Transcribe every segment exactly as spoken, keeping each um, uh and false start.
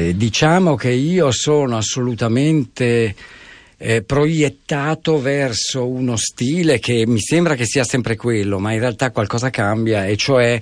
Eh, diciamo che io sono assolutamente eh, proiettato verso uno stile che mi sembra che sia sempre quello, ma in realtà qualcosa cambia, e cioè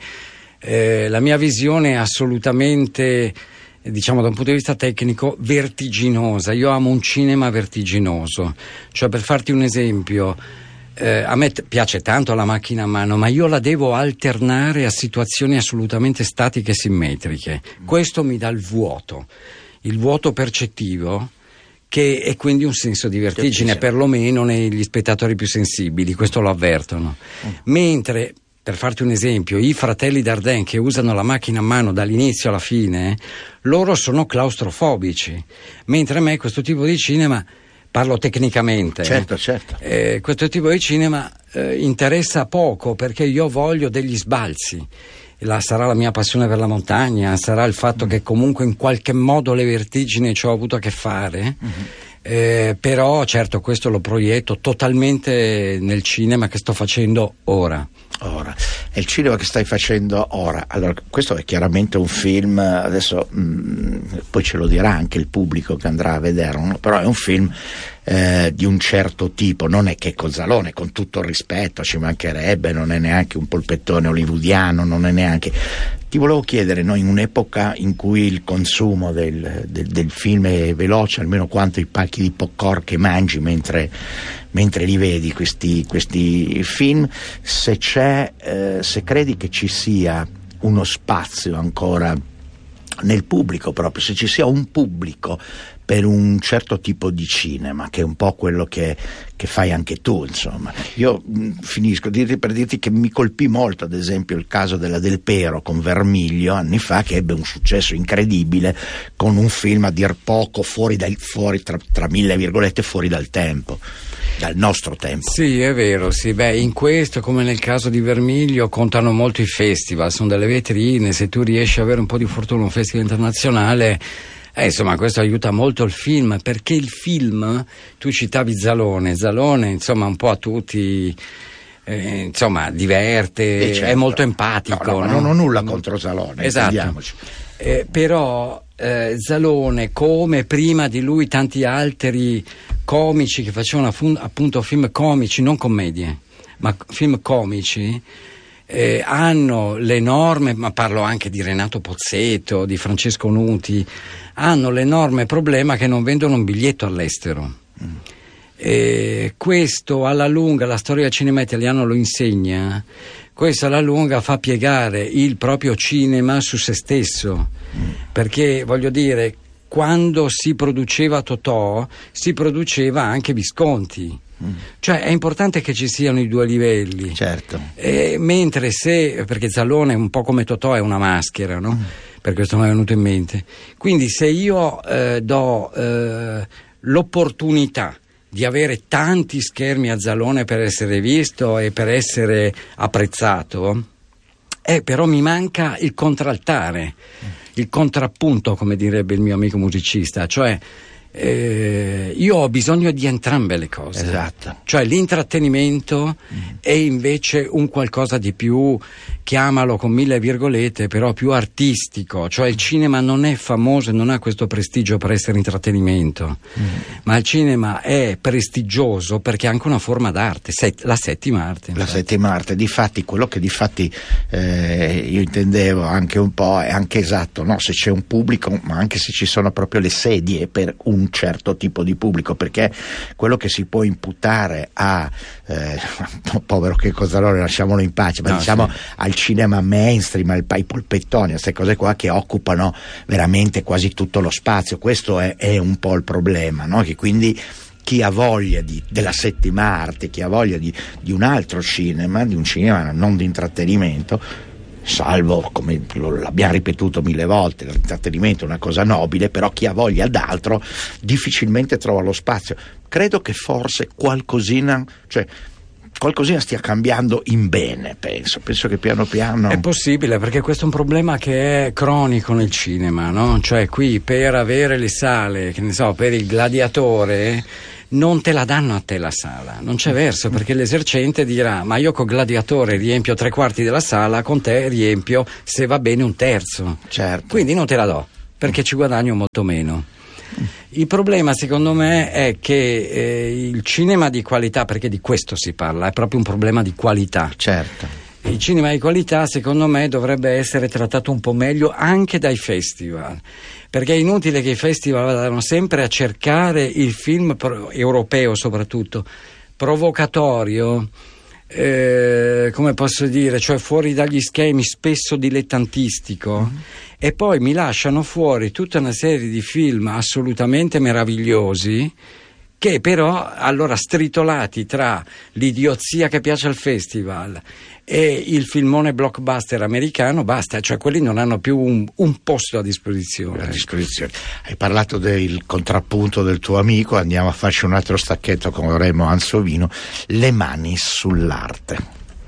eh, la mia visione è assolutamente, diciamo da un punto di vista tecnico, vertiginosa. Io amo un cinema vertiginoso, cioè, per farti un esempio, eh, a me t- piace tanto la macchina a mano, ma io la devo alternare a situazioni assolutamente statiche e simmetriche. Questo mi dà il vuoto, il vuoto percettivo, che è quindi un senso di vertigine, perlomeno negli spettatori più sensibili, questo lo avvertono. Mm. Mentre, per farti un esempio, i fratelli Dardenne, che usano la macchina a mano dall'inizio alla fine, loro sono claustrofobici, mentre a me questo tipo di cinema, parlo tecnicamente, certo, certo. Eh, questo tipo di cinema eh, interessa poco, perché io voglio degli sbalzi. La, sarà la mia passione per la montagna, sarà il fatto mm. che comunque in qualche modo le vertigini ci ho avuto a che fare. Mm-hmm. Eh, però certo questo lo proietto totalmente nel cinema che sto facendo ora. Ora, è il cinema che stai facendo ora. Allora, questo è chiaramente un film, adesso mh, poi ce lo dirà anche il pubblico che andrà a vederlo, no? Però è un film eh, di un certo tipo, non è che Cozzalone, con tutto il rispetto, ci mancherebbe, non è neanche un polpettone hollywoodiano, non è neanche... Ti volevo chiedere, no, in un'epoca in cui il consumo del, del, del film è veloce, almeno quanto i pacchi di popcorn che mangi mentre, mentre li vedi questi, questi film, se c'è, eh, se credi che ci sia uno spazio ancora nel pubblico, proprio se ci sia un pubblico per un certo tipo di cinema, che è un po' quello che, che fai anche tu, insomma. Io mh, finisco dirti, per dirti che mi colpì molto, ad esempio, il caso della Del Pero con Vermiglio anni fa, che ebbe un successo incredibile con un film a dir poco fuori dal fuori tra, tra mille virgolette fuori dal tempo, dal nostro tempo. Sì, è vero, sì. Beh, in questo, come nel caso di Vermiglio, contano molto i festival, sono delle vetrine. Se tu riesci ad avere un po' di fortuna un festival internazionale, Eh, insomma, questo aiuta molto il film, perché il film, tu citavi Zalone, Zalone insomma un po' a tutti, eh, insomma diverte, eh certo. È molto empatico. No, no, no? Non ho nulla contro Zalone, esatto. Eh, però eh, Zalone, come prima di lui tanti altri comici che facevano appunto film comici, non commedie, ma film comici, Eh, hanno l'enorme, ma parlo anche di Renato Pozzetto, di Francesco Nuti, hanno l'enorme problema che non vendono un biglietto all'estero. Mm. Eh, questo alla lunga, la storia del cinema italiano lo insegna, questo alla lunga fa piegare il proprio cinema su se stesso, mm. perché voglio dire, quando si produceva Totò si produceva anche Visconti. Mm. Cioè è importante che ci siano i due livelli, certo. Eh, mentre se, perché Zalone un po' come Totò è una maschera, no? Mm. Per questo mi è venuto in mente. Quindi se io eh, do eh, l'opportunità di avere tanti schermi a Zalone per essere visto e per essere apprezzato, eh, però mi manca il contraltare, mm. il contrappunto, come direbbe il mio amico musicista, cioè Eh, io ho bisogno di entrambe le cose. Esatto. Cioè l'intrattenimento mm. è invece un qualcosa di più, chiamalo con mille virgolette, però più artistico. Cioè il cinema non è famoso e non ha questo prestigio per essere intrattenimento, mm. ma il cinema è prestigioso perché è anche una forma d'arte, set- la settima arte. La settima arte, difatti quello che difatti eh, io intendevo anche un po' è anche esatto, no? Se c'è un pubblico, ma anche se ci sono proprio le sedie per un un certo tipo di pubblico, perché quello che si può imputare a eh, no, povero che Cozzalone, lasciamolo in pace, ma no, diciamo sì. al cinema mainstream, al, ai polpettoni, a queste cose qua che occupano veramente quasi tutto lo spazio, questo è, è un po' il problema, no? Che quindi chi ha voglia di, della settima arte, chi ha voglia di, di un altro cinema, di un cinema non di intrattenimento, salvo, come l'abbiamo ripetuto mille volte, l'intrattenimento è una cosa nobile, però chi ha voglia d'altro difficilmente trova lo spazio. Credo che forse qualcosina, cioè qualcosina stia cambiando in bene, penso, penso che piano piano... È possibile, perché questo è un problema che è cronico nel cinema, no? Cioè qui per avere le sale, che ne so, per il Gladiatore... non te la danno a te la sala, non c'è verso, perché l'esercente dirà: ma io con Gladiatore riempio tre quarti della sala, con te riempio, se va bene, un terzo. Certo. Quindi non te la do. perché ci guadagno molto meno. Il problema secondo me è che eh, il cinema di qualità, perché di questo si parla, è proprio un problema di qualità. Certo. Il cinema di qualità secondo me dovrebbe essere trattato un po' meglio anche dai festival, perché è inutile che i festival vadano sempre a cercare il film pro- europeo soprattutto provocatorio, eh, come posso dire, cioè fuori dagli schemi, spesso dilettantistico, mm. e poi mi lasciano fuori tutta una serie di film assolutamente meravigliosi che però allora stritolati tra l'idiozia che piace al festival e il filmone blockbuster americano, basta, cioè quelli non hanno più un, un posto a disposizione. a disposizione. Hai parlato del contrappunto del tuo amico, andiamo a farci un altro stacchetto con Remo Ansovino, Le mani sull'arte.